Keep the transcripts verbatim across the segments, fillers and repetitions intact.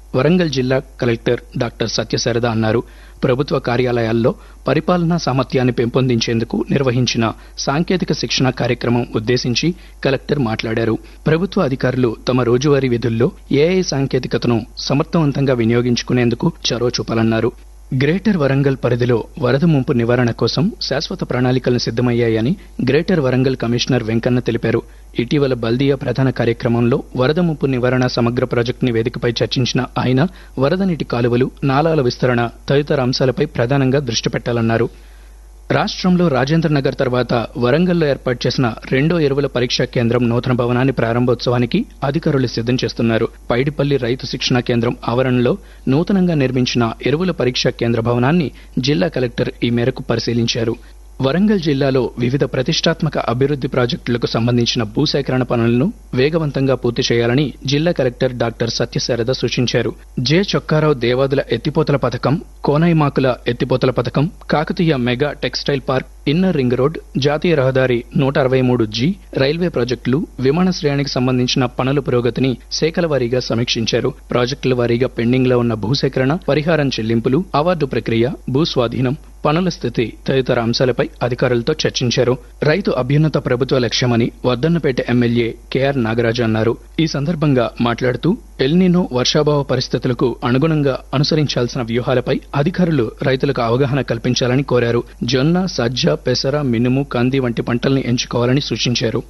వరంగల్ జిల్లా collector doctor Satyasarada అన్నారు. ప్రభుత్వ కార్యాలయాల్లో పరిపాలనా సామర్థ్యాన్ని పెంపొందించేందుకు నిర్వహించిన సాంకేతిక శిక్షణ కార్యక్రమం ఉద్దేశించి కలెక్టర్ మాట్లాడారు. ప్రభుత్వ అధికారులు తమ రోజువారీ విధుల్లో ఏఐ సాంకేతికతను సమర్థవంతంగా వినియోగించుకునేందుకు చొరవ చూపాలన్నారు. గ్రేటర్ వరంగల్ పరిధిలో వరద ముంపు నివారణ కోసం శాశ్వత ప్రణాళికలు సిద్దమయ్యాయని గ్రేటర్ వరంగల్ కమిషనర్ వెంకన్న తెలిపారు. ఇటీవల బల్దియా ప్రధాన కార్యక్రమంలో వరద ముంపు నివారణ సమగ్ర ప్రాజెక్టుని వేదికపై చర్చించిన ఆయన వరద నీటి కాలువలు, నాలాల విస్తరణ తదితర అంశాలపై ప్రధానంగా దృష్టి పెట్టాలన్నారు. రాష్ట్రంలో రాజేంద్రనగర్ తర్వాత వరంగల్లో ఏర్పాటు చేసిన రెండో ఎరువుల పరీక్షా కేంద్రం నూతన భవనాన్ని ప్రారంభోత్సవానికి అధికారులు సిద్దం చేస్తున్నారు. పైడిపల్లి రైతు శిక్షణా కేంద్రం ఆవరణలో నూతనంగా నిర్మించిన ఎరువుల పరీక్షా కేంద్ర భవనాన్ని జిల్లా కలెక్టర్ ఈ మేరకు పరిశీలించారు. వరంగల్ జిల్లాలో వివిధ ప్రతిష్టాత్మక అభివృద్ది ప్రాజెక్టులకు సంబంధించిన భూసేకరణ పనులను వేగవంతంగా పూర్తి చేయాలని జిల్లా కలెక్టర్ డాక్టర్ సత్యశారద సూచించారు. జె చొక్కారావు దేవాదుల ఎత్తిపోతల పథకం, కోనైమాకుల ఎత్తిపోతల పథకం, Kakatiya mega textile park, inner ring road, జాతీయ రహదారి నూట అరవై మూడు జి, రైల్వే ప్రాజెక్టులు, విమానాశ్రయానికి సంబంధించిన పనుల పురోగతిని శాఖల వారీగా సమీక్షించారు. ప్రాజెక్టుల వారీగా పెండింగ్ లో ఉన్న భూసేకరణ, పరిహారం చెల్లింపులు, అవార్డు ప్రక్రియ, భూస్వాధీనం, పనుల స్థితి తదితర అంశాలపై అధికారులతో చర్చించారు. రైతు అభ్యున్నత ప్రభుత్వ లక్ష్యమని వర్ధన్నపేట ఎమ్మెల్యే కెఆర్ నాగరాజు అన్నారు. ఈ సందర్భంగా మాట్లాడుతూ ఎల్నినో వర్షాభావ పరిస్థితులకు అనుగుణంగా అనుసరించాల్సిన వ్యూహాలపై అధికారులు రైతులకు అవగాహన కల్పించాలని కోరారు. జొన్న, సజ్జ, పెసర, మినుము, కంది వంటి పంటల్ని ఎంచుకోవాలని సూచించారు.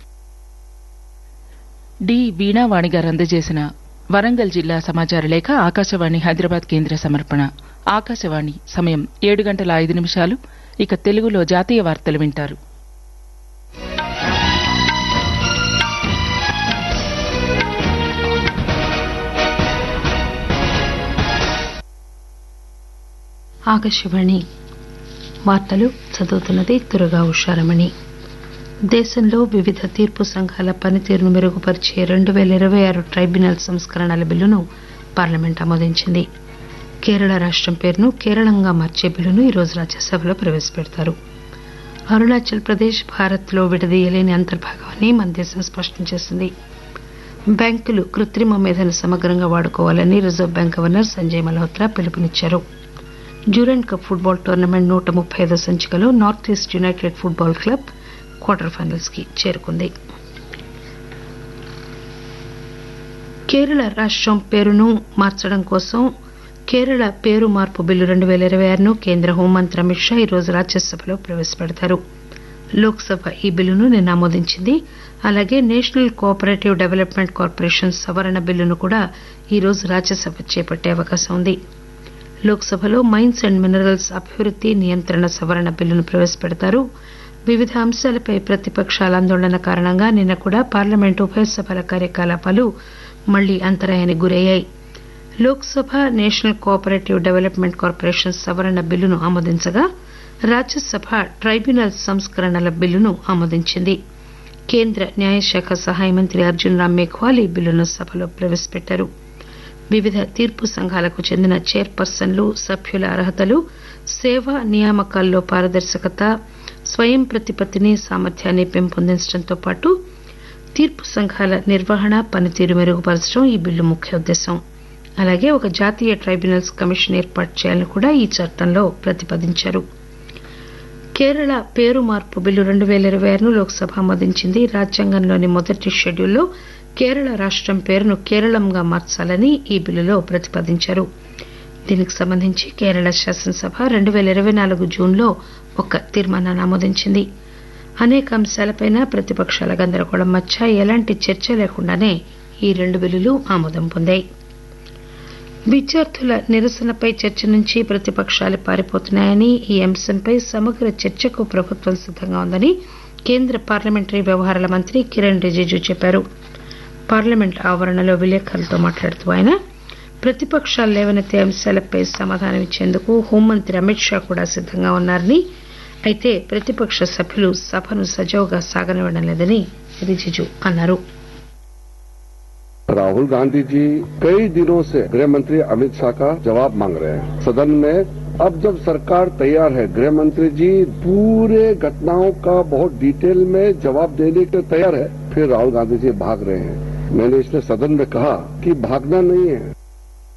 డి వీణావాణి గారు అందజేసిన వరంగల్ జిల్లా సమాచార లేఖ ఆకాశవాణి హైదరాబాద్ కేంద్ర సమర్పణ. ఆకాశవాణి సమయం ఏడు గంటల ఐదు నిమిషాలు. ఇక తెలుగులో జాతీయ వార్తలు వింటారు. ఆకాశవాణి వార్తలు చదువుతున్నది తురగా ఉషారమణి. దేశంలో వివిధ తీర్పు సంఘాల పనితీరును మెరుగుపరిచే రెండు వేల ఇరవై ఆరు ట్రైబ్యునల్ సంస్కరణల బిల్లును పార్లమెంట్ ఆమోదించింది. కేరళ రాష్టం పేరును కేరళంగా మార్చే బిల్లును ఈరోజు రాజ్యసభలో ప్రవేశపెడతారు. అరుణాచల్ ప్రదేశ్ భారత్లో విడదీయలేని అంతర్భాగమని మన దేశం స్పష్టం చేసింది. బ్యాంకులు కృత్రిమ మేధను సమగ్రంగా వాడుకోవాలని reserve bank governor Sanjay Malhotra పిలుపునిచ్చారు. డ్యూరెంట్ కప్ ఫుట్బాల్ టోర్నమెంట్ నూట ముప్పై ఐదో సంచికలో north east United football club quarter finals కి చేరుకుంది. కేరళ రాష్టం పేరును మార్చడం కోసం కేరళ పేరు మార్పు బిల్లు రెండు వేల ఇరవై ఆరును కేంద్ర హోంమంత్రి అమిత్ షా ఈరోజు రాజ్యసభలో ప్రవేశపెడతారు. లోక్సభ ఈ బిల్లును నిన్న ఆమోదించింది. అలాగే నేషనల్ కోఆపరేటివ్ డెవలప్మెంట్ కార్పొరేషన్ సవరణ బిల్లును కూడా ఈరోజు రాజ్యసభ చేపట్టే అవకాశం ఉంది. లోక్సభలో మైన్స్ అండ్ మినరల్స్ అభివృద్ది నియంత్రణ సవరణ బిల్లును ప్రవేశపెడతారు. వివిధ అంశాలపై ప్రతిపక్షాల ఆందోళన కారణంగా నిన్న కూడా పార్లమెంటు ఉభయ సభల కార్యకలాపాలు మళ్లీ అంతరాయానికి గురయ్యాయి. Lok Sabha national cooperative development corporation సవరణ బిల్లును ఆమోదించగా రాజ్యసభ ట్రైబ్యునల్ సంస్కరణల బిల్లును ఆమోదించింది. కేంద్ర న్యాయశాఖ సహాయ మంత్రి అర్జున్ రామ్ మేఘ్వాల్ ఈ బిల్లును సభలో ప్రవేశపెట్టారు. వివిధ తీర్పు సంఘాలకు చెందిన చైర్పర్సన్లు, సభ్యుల అర్హతలు, సేవా నియామకాల్లో పారదర్శకత, స్వయం ప్రతిపత్తిని, సామర్థ్యాన్ని పెంపొందించడంతో పాటు తీర్పు సంఘాల నిర్వహణ, పనితీరు మెరుగుపరచడం ఈ బిల్లు ముఖ్య ఉద్దేశం. అలాగే ఒక జాతీయ ట్రైబ్యునల్స్ కమిషన్ ఏర్పాటు చేయాలని కూడా ఈ చట్టంలో ప్రతిపాదించారు. కేరళ పేరు మార్పు బిల్లు రెండు వేల ఇరవై ఆరును లోక్సభ ఆమోదించింది. రాజ్యాంగంలోని మొదటి షెడ్యూల్లో కేరళ రాష్టం పేరును కేరళంగా మార్చాలని ఈ బిల్లులో ప్రతిపాదించారు. దీనికి సంబంధించి కేరళ శాసనసభ రెండు వేల ఇరవై నాలుగు జూన్లో ఒక తీర్మానాన్ని ఆమోదించింది. అనేక అంశాలపై ప్రతిపక్షాల గందరగోళం మధ్య ఎలాంటి చర్చ లేకుండానే ఈ రెండు బిల్లులు ఆమోదం పొందాయి. విద్యార్థుల నిరసనపై చర్చ నుంచి ప్రతిపక్షాలు పారిపోతున్నాయని, ఈ అంశంపై సమగ్ర చర్చకు ప్రభుత్వం సిద్దంగా ఉందని కేంద్ర పార్లమెంటరీ వ్యవహారాల మంత్రి కిరణ్ రిజిజు చెప్పారు. పార్లమెంట్ ఆవరణలో విలేకరులతో మాట్లాడుతూ ఆయన ప్రతిపక్షాలు లేవనెత్తే అంశాలపై సమాధానం ఇచ్చేందుకు హోంమంత్రి అమిత్ షా కూడా సిద్దంగా ఉన్నారని, అయితే ప్రతిపక్ష సభ్యులు సభను సజావుగా సాగనివ్వడం లేదని రిజిజు అన్నారు. राहुल गांधी जी कई दिनों से गृह मंत्री अमित शाह का जवाब मांग रहे हैं सदन में। अब जब सरकार तैयार है, गृह मंत्री जी पूरे घटनाओं का बहुत डिटेल में जवाब देने के तैयार है, फिर राहुल गांधी जी भाग रहे हैं। मैंने इसलिए सदन में कहा कि भागना नहीं है,